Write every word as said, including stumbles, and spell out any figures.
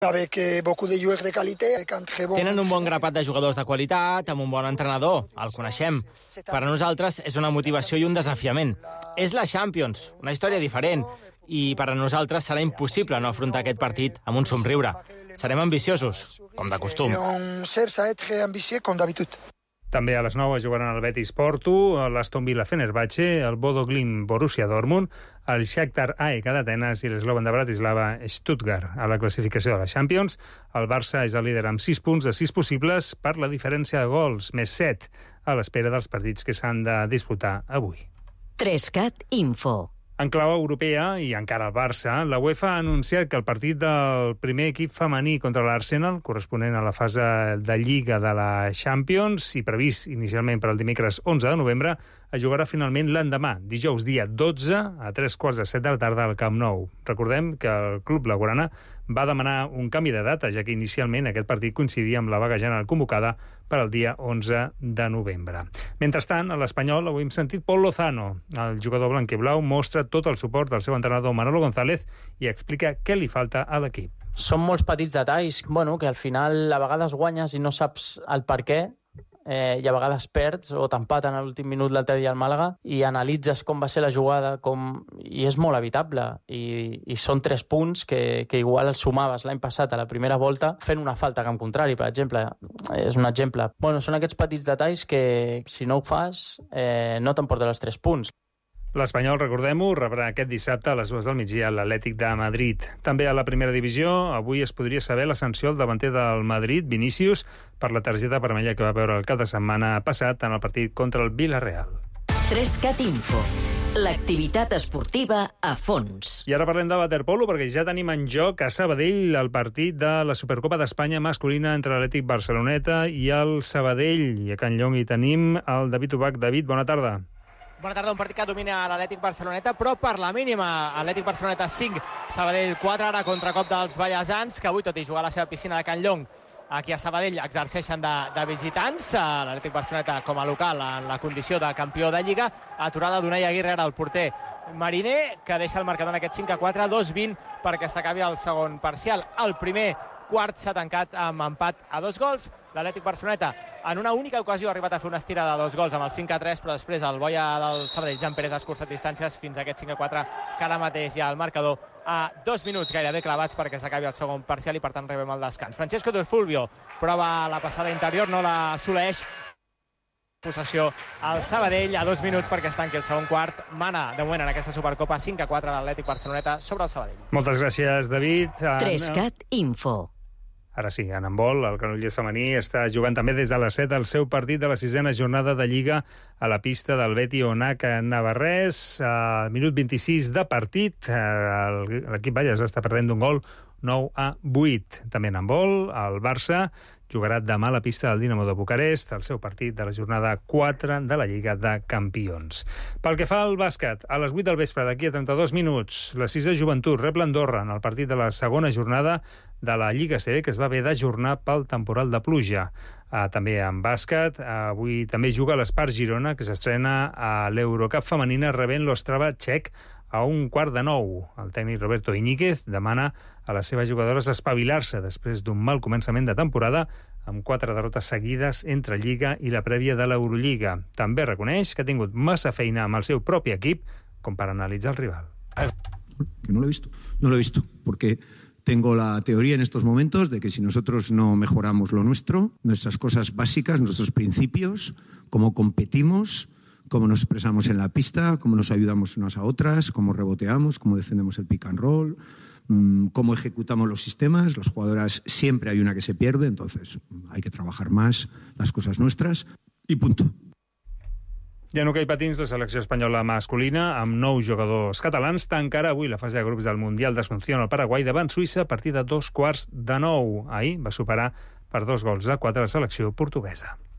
Tenen un bon grapat de jugadors de qualitat, amb un bon entrenador, el coneixem. Per a nosaltres és una motivació i un desafiament. És la Champions, una història diferent, i per a nosaltres serà impossible no afrontar aquest partit amb un somriure. Serem ambiciosos, com de costum. També a les nou jugaran el Betis Porto, l'Aston Villa Fenerbahce, el Bodo Glimt Borussia Dortmund, el Shakhtar A E K d'Atenes i l'Slovan de Bratislava Stuttgart. A la classificació de la Champions, el Barça és el líder amb sis punts de sis possibles per la diferència de gols, més set, a l'espera dels partits que s'han de disputar avui. Trescat Info. En clau europea, i encara el Barça, la UEFA ha anunciat que el partit del primer equip femení contra l'Arsenal, corresponent a la fase de Lliga de la Champions, i previst inicialment per al dimecres onze de novembre, es jugarà finalment l'endemà, dijous dia dotze, a tres quarts de set de la tarda al Camp Nou. Recordem que el club blaugrana va demanar un canvi de data, ja que inicialment aquest partit coincidia amb la vaga general convocada per al dia onze de novembre. Mentrestant, a l'Espanyol avui hem sentit Pol Lozano. El jugador blanquiblau mostra tot el suport del seu entrenador Manolo González i explica què li falta a l'equip. Són molts petits detalls, bueno, que al final a vegades guanyes i no saps el per què, eh, i a vegades perds o t'empaten a l'últim minut l'altre dia al Màlaga i analitzes com va ser la jugada com... i és molt evitable i, i són tres punts que, que igual els sumaves l'any passat a la primera volta fent una falta a camp contrari, per exemple. És un exemple. Bueno, són aquests petits detalls que si no ho fas eh, no t'emporten els tres punts. L'Espanyol, recordem-ho, rebrà aquest dissabte a les dues del migdia l'Atlètic de Madrid. També a la primera divisió, avui es podria saber la sanció al davanter del Madrid, Vinícius, per la targeta vermella que va veure el cap de setmana passat en el partit contra el Villarreal. Trescat Info. L'activitat esportiva a fons. I ara parlem de waterpolo, perquè ja tenim en joc a Sabadell el partit de la Supercopa d'Espanya masculina entre l'Atlètic Barceloneta i el Sabadell. I a Can Llong hi tenim el David Ubach. David, bona tarda. Bona tarda, un partit que domina l'Atlètic Barceloneta, però per la mínima. Atlètic Barceloneta cinc, Sabadell quatre, ara contracop dels ballesans, que avui, tot i jugar a la seva piscina de Can Llong, aquí a Sabadell exerceixen de, de visitants. L'Atlètic Barceloneta com a local en la condició de campió de Lliga. Aturada d'Unai Aguirre, ara el porter mariner, que deixa el marcador en aquest cinc a quatre, dos vint perquè s'acabi el segon parcial. El primer quart s'ha tancat amb empat a dos gols. L'Atlètic Barceloneta en una única ocasió ha arribat a fer una estira de dos gols amb el cinc a tres, però després el boia del Sabadell, Jan Pérez, ha escurçat distàncies fins a aquest cinc a quatre, que ara mateix hi ha el marcador a dos minuts gairebé clavats perquè s'acabi el segon parcial i per tant rebem el descans. Francesco de Fulvio prova la passada interior, no la assoleix. Possessió al Sabadell a dos minuts perquè es tanqui el segon quart. Mana de moment en aquesta Supercopa cinc a quatre l'Atlètic Barceloneta sobre el Sabadell. Moltes gràcies, David. Trescat Info. Ara sí, en handbol, el Granollers femení està jugant també des de les set el seu partit de la sisena jornada de Lliga a la pista del Beti Onac Navarrés. Al minut vint-i-sis de partit, l'equip Valles està perdent d'un gol, nou a vuit. També en handbol, el Barça jugarà demà a la pista del Dinamo de Bucarest, el seu partit de la jornada quatre de la Lliga de Campions. Pel que fa al bàsquet, a les vuit del vespre, d'aquí a trenta-dos minuts, la sisena joventut rep l'Andorra en el partit de la segona jornada de la Lliga C B, que es va haver d'ajornar pel temporal de pluja. Uh, també en bàsquet, uh, avui també juga l'Espart Girona, que s'estrena a l'Eurocup femenina rebent l'Ostrava txec a un quart de nou. El tècnic Roberto Iñiguez demana a les seves jugadores espavilar-se després d'un mal començament de temporada amb quatre derrotes seguides entre Lliga i la prèvia de l'Eurolliga. També reconeix que ha tingut massa feina amb el seu propi equip com per analitzar el rival. Que no lo he visto, no lo he visto, porque tengo la teoría en estos momentos de que si nosotros no mejoramos lo nuestro, nuestras cosas básicas, nuestros principios, cómo competimos, cómo nos expresamos en la pista, cómo nos ayudamos unas a otras, cómo reboteamos, cómo defendemos el pick and roll, cómo ejecutamos los sistemas. Las jugadoras siempre hay una que se pierde, entonces hay que trabajar más las cosas nuestras y punto. I en hoquei patins, la selecció espanyola masculina, amb nou jugadors catalans, tancarà avui la fase de grups del Mundial d'Asunción al Paraguai davant Suïssa a partir de dos quarts de nou. Ahir va superar per dos gols a quatre la selecció portuguesa.